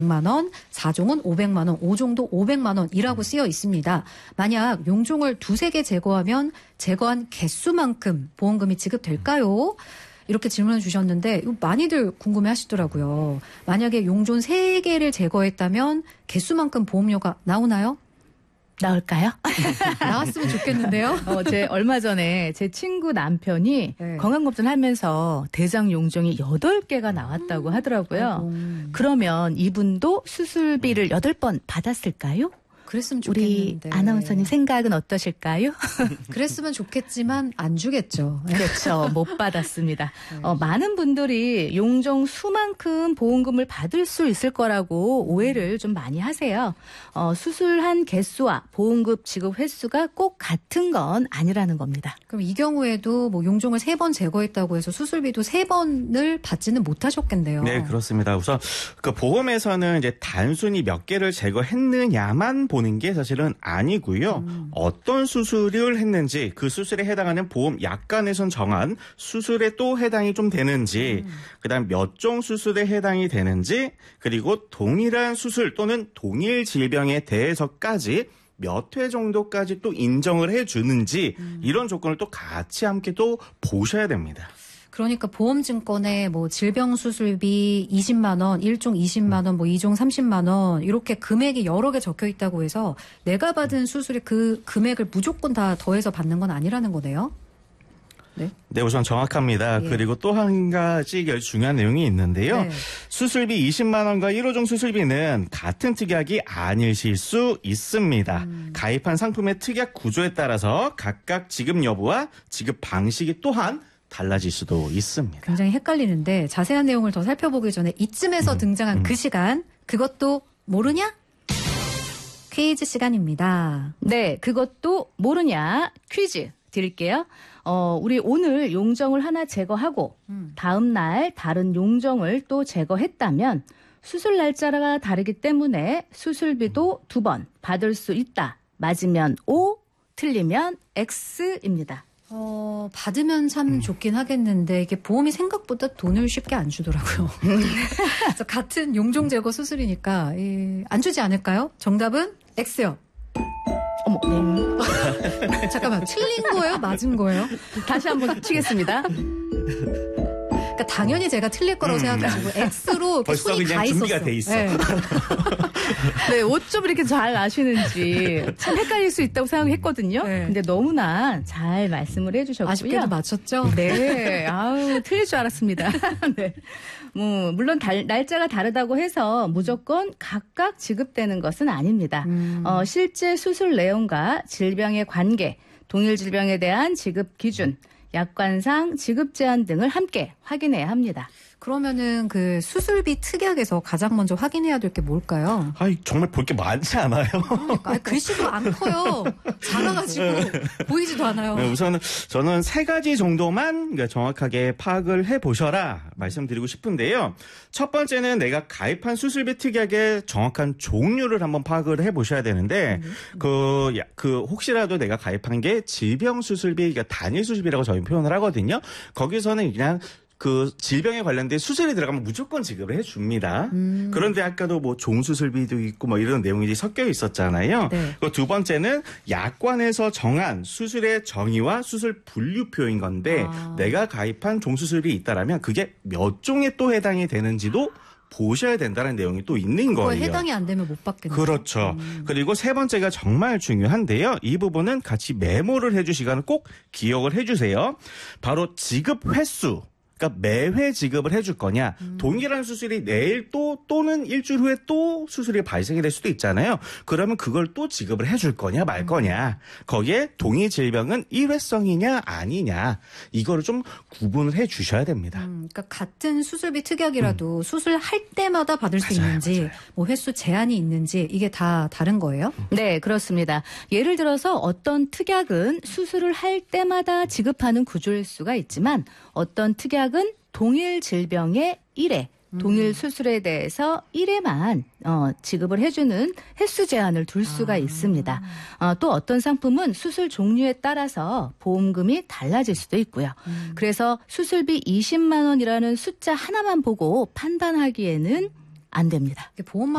100만 원, 4종은 500만 원, 5종도 500만 원이라고 쓰여 있습니다. 만약 용종을 두세 개 제거하면 제거한 개수만큼 보험금이 지급될까요? 이렇게 질문을 주셨는데 많이들 궁금해하시더라고요. 만약에 용종 3개를 제거했다면 개수만큼 보험료가 나오나요? 나올까요? 나왔으면 좋겠는데요. 제 얼마 전에 제 친구 남편이 네. 건강검진을 하면서 대장 용종이 8개가 나왔다고 하더라고요. 그러면 이분도 수술비를 8번 받았을까요? 그랬으면 우리 좋겠는데. 아나운서님 생각은 어떠실까요? 그랬으면 좋겠지만 안 주겠죠. 그렇죠. 못 받았습니다. 많은 분들이 용종 수만큼 보험금을 받을 수 있을 거라고 오해를 좀 많이 하세요. 수술한 개수와 보험금 지급 횟수가 꼭 같은 건 아니라는 겁니다. 그럼 이 경우에도 뭐 용종을 3번 제거했다고 해서 수술비도 3번을 받지는 못하셨겠네요. 네, 그렇습니다. 우선 그 보험에서는 이제 단순히 몇 개를 제거했느냐만 보는 게 사실은 아니고요. 어떤 수술을 했는지 그 수술에 해당하는 보험 약관에선 정한 수술에 또 해당이 좀 되는지 그다음 몇 종 수술에 해당이 되는지 그리고 동일한 수술 또는 동일 질병에 대해서까지 몇 회 정도까지 또 인정을 해주는지 이런 조건을 또 같이 함께 또 보셔야 됩니다. 그러니까 보험증권에 뭐 질병수술비 20만 원, 1종 20만 원, 뭐 2종 30만 원 이렇게 금액이 여러 개 적혀 있다고 해서 내가 받은 수술의 그 금액을 무조건 다 더해서 받는 건 아니라는 거네요. 네, 우선 정확합니다. 예. 그리고 또 한 가지 중요한 내용이 있는데요. 네. 수술비 20만 원과 1호종 수술비는 같은 특약이 아니실 수 있습니다. 가입한 상품의 특약 구조에 따라서 각각 지급 여부와 지급 방식이 또한 달라질 수도 있습니다. 굉장히 헷갈리는데 자세한 내용을 더 살펴보기 전에 이쯤에서 등장한 그 시간 그것도 모르냐? 퀴즈 시간입니다. 네, 그것도 모르냐 퀴즈 드릴게요. 우리 오늘 용종을 하나 제거하고 다음 날 다른 용종을 또 제거했다면 수술 날짜가 다르기 때문에 수술비도 2번 받을 수 있다. 맞으면 O, 틀리면 X입니다. 받으면 참 좋긴 하겠는데 이게 보험이 생각보다 돈을 쉽게 안 주더라고요. 그래서 같은 용종 제거 수술이니까 안 주지 않을까요? 정답은 X요. 어머, 잠깐만, 틀린 거예요? 맞은 거예요? 다시 한번 치겠습니다. 그러니까 당연히 제가 틀릴 거라고 생각하시고 X로 벌써 손이 그냥 가 준비가 있었어. 돼 있어. 네. 네, 어쩜 이렇게 잘 아시는지 참 헷갈릴 수 있다고 생각했거든요. 네. 근데 너무나 잘 말씀을 해주셨고요. 아쉽게도 맞췄죠? 네, 아우 틀릴 줄 알았습니다. 네, 물론 날짜가 다르다고 해서 무조건 각각 지급되는 것은 아닙니다. 실제 수술 내용과 질병의 관계, 동일 질병에 대한 지급 기준, 약관상 지급 제한 등을 함께 확인해야 합니다. 그러면은 그 수술비 특약에서 가장 먼저 확인해야 될 게 뭘까요? 정말 볼 게 많지 않아요? 그러니까 글씨도 안 커요. 작아가지고 보이지도 않아요. 네, 우선은 저는 3가지 정도만 그러니까 정확하게 파악을 해보셔라 말씀드리고 싶은데요. 첫 번째는 내가 가입한 수술비 특약의 정확한 종류를 한번 파악을 해보셔야 되는데 그 혹시라도 내가 가입한 게 질병 수술비, 그러니까 단일 수술비라고 저희 표현을 하거든요. 거기서는 그냥 그 질병에 관련된 수술이 들어가면 무조건 지급을 해줍니다. 그런데 아까도 뭐 종수술비도 있고 뭐 이런 내용이 섞여 있었잖아요. 네. 그 두 번째는 약관에서 정한 수술의 정의와 수술 분류표인 건데 내가 가입한 종수술비 있다라면 그게 몇 종에 또 해당이 되는지도 보셔야 된다는 내용이 또 있는 그거에 거예요. 해당이 안 되면 못 받겠네요. 그렇죠. 그리고 세 번째가 정말 중요한데요. 이 부분은 같이 메모를 해주시거나 꼭 기억을 해주세요. 바로 지급 횟수. 그러니까 매회 지급을 해줄 거냐. 동일한 수술이 내일 또는 일주일 후에 또 수술이 발생이 될 수도 있잖아요. 그러면 그걸 또 지급을 해줄 거냐 말 거냐. 거기에 동일 질병은 일회성이냐 아니냐. 이거를 좀 구분을 해 주셔야 됩니다. 그러니까 같은 수술비 특약이라도 수술할 때마다 받을 수 있는지 뭐 횟수 제한이 있는지 이게 다 다른 거예요? 네, 그렇습니다. 예를 들어서 어떤 특약은 수술을 할 때마다 지급하는 구조일 수가 있지만 어떤 특약은 동일 질병의 1회, 동일 수술에 대해서 1회만 지급을 해주는 횟수 제한을 둘 수가 있습니다. 또 어떤 상품은 수술 종류에 따라서 보험금이 달라질 수도 있고요. 그래서 수술비 20만 원이라는 숫자 하나만 보고 판단하기에는 안 됩니다. 보험만